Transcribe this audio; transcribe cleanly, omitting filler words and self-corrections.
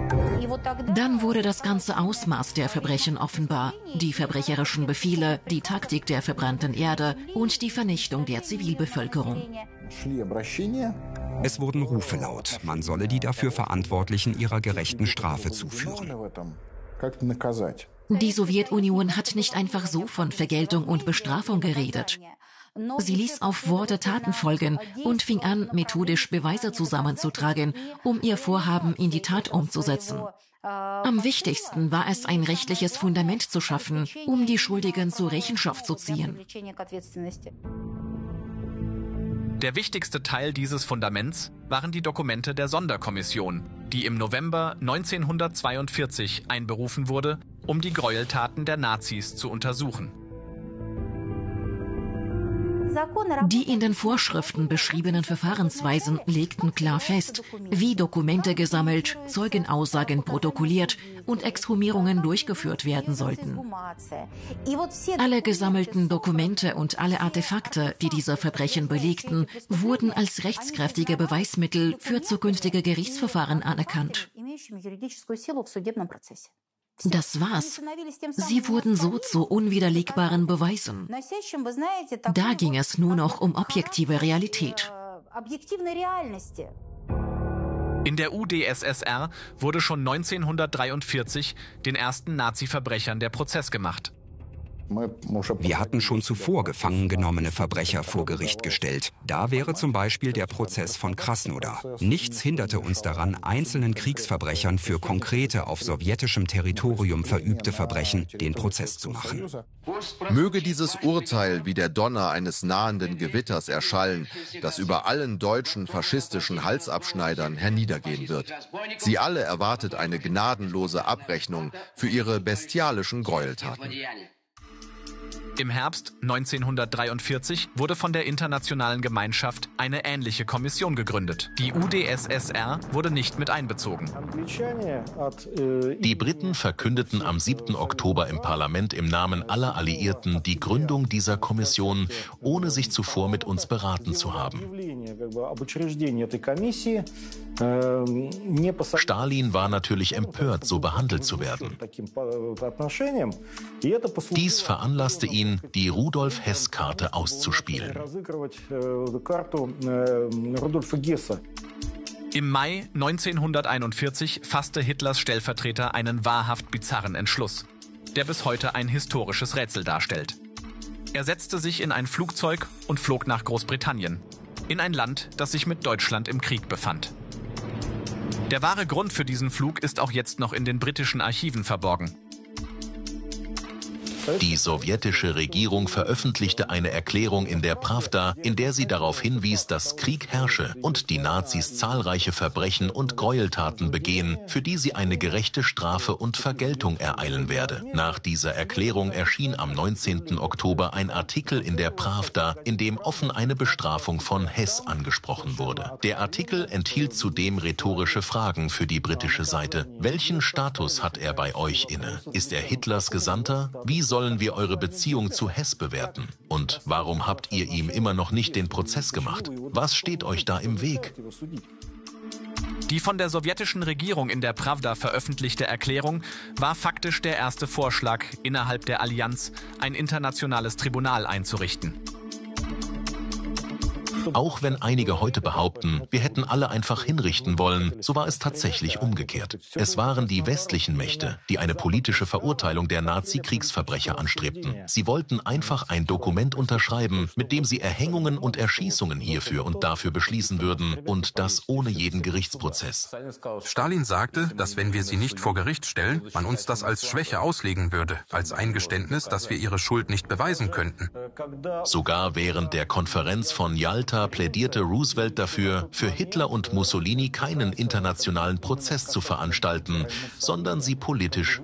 Dann wurde das ganze Ausmaß der Verbrechen offenbar. Die verbrecherischen Befehle, die Taktik der verbrannten Erde und die Vernichtung der Zivilbevölkerung. Es wurden Rufe laut, man solle die dafür Verantwortlichen ihrer gerechten Strafe zuführen. Die Sowjetunion hat nicht einfach so von Vergeltung und Bestrafung geredet. Sie ließ auf Worte Taten folgen und fing an, methodisch Beweise zusammenzutragen, um ihr Vorhaben in die Tat umzusetzen. Am wichtigsten war es, ein rechtliches Fundament zu schaffen, um die Schuldigen zur Rechenschaft zu ziehen. Der wichtigste Teil dieses Fundaments waren die Dokumente der Sonderkommission, die im November 1942 einberufen wurde, um die Gräueltaten der Nazis zu untersuchen. Die in den Vorschriften beschriebenen Verfahrensweisen legten klar fest, wie Dokumente gesammelt, Zeugenaussagen protokolliert und Exhumierungen durchgeführt werden sollten. Alle gesammelten Dokumente und alle Artefakte, die diese Verbrechen belegten, wurden als rechtskräftige Beweismittel für zukünftige Gerichtsverfahren anerkannt. Das war's. Sie wurden so zu unwiderlegbaren Beweisen. Da ging es nur noch um objektive Realität. In der UdSSR wurde schon 1943 den ersten Nazi-Verbrechern der Prozess gemacht. Wir hatten schon zuvor gefangen genommene Verbrecher vor Gericht gestellt. Da wäre zum Beispiel der Prozess von Krasnodar. Nichts hinderte uns daran, einzelnen Kriegsverbrechern für konkrete auf sowjetischem Territorium verübte Verbrechen den Prozess zu machen. Möge dieses Urteil wie der Donner eines nahenden Gewitters erschallen, das über allen deutschen faschistischen Halsabschneidern herniedergehen wird. Sie alle erwartet eine gnadenlose Abrechnung für ihre bestialischen Gräueltaten. Im Herbst 1943 wurde von der internationalen Gemeinschaft eine ähnliche Kommission gegründet. Die UdSSR wurde nicht mit einbezogen. Die Briten verkündeten am 7. Oktober im Parlament im Namen aller Alliierten die Gründung dieser Kommission, ohne sich zuvor mit uns beraten zu haben. Stalin war natürlich empört, so behandelt zu werden. Dies veranlasste ihn, die Rudolf-Hess-Karte auszuspielen. Im Mai 1941 fasste Hitlers Stellvertreter einen wahrhaft bizarren Entschluss, der bis heute ein historisches Rätsel darstellt. Er setzte sich in ein Flugzeug und flog nach Großbritannien, in ein Land, das sich mit Deutschland im Krieg befand. Der wahre Grund für diesen Flug ist auch jetzt noch in den britischen Archiven verborgen. Die sowjetische Regierung veröffentlichte eine Erklärung in der Prawda, in der sie darauf hinwies, dass Krieg herrsche und die Nazis zahlreiche Verbrechen und Gräueltaten begehen, für die sie eine gerechte Strafe und Vergeltung ereilen werde. Nach dieser Erklärung erschien am 19. Oktober ein Artikel in der Prawda, in dem offen eine Bestrafung von Hess angesprochen wurde. Der Artikel enthielt zudem rhetorische Fragen für die britische Seite. Welchen Status hat er bei euch inne? Ist er Hitlers Gesandter? Wie sollen wir eure Beziehung zu Hess bewerten? Und warum habt ihr ihm immer noch nicht den Prozess gemacht? Was steht euch da im Weg? Die von der sowjetischen Regierung in der Prawda veröffentlichte Erklärung war faktisch der erste Vorschlag, innerhalb der Allianz ein internationales Tribunal einzurichten. Auch wenn einige heute behaupten, wir hätten alle einfach hinrichten wollen, so war es tatsächlich umgekehrt. Es waren die westlichen Mächte, die eine politische Verurteilung der Nazi-Kriegsverbrecher anstrebten. Sie wollten einfach ein Dokument unterschreiben, mit dem sie Erhängungen und Erschießungen hierfür und dafür beschließen würden, und das ohne jeden Gerichtsprozess. Stalin sagte, dass wenn wir sie nicht vor Gericht stellen, man uns das als Schwäche auslegen würde, als Eingeständnis, dass wir ihre Schuld nicht beweisen könnten. Sogar während der Konferenz von Jalta plädierte Roosevelt dafür, für Hitler und Mussolini keinen internationalen Prozess zu veranstalten, sondern sie politisch